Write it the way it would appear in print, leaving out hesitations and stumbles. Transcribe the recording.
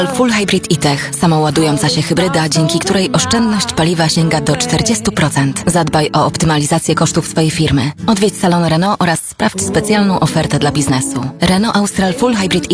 Full Hybrid e-Tech, samoładująca się hybryda, dzięki której oszczędność paliwa sięga do 40%. Zadbaj o optymalizację kosztów swojej firmy. Odwiedź salon Renault oraz sprawdź specjalną ofertę dla biznesu. Renault Austral Full Hybrid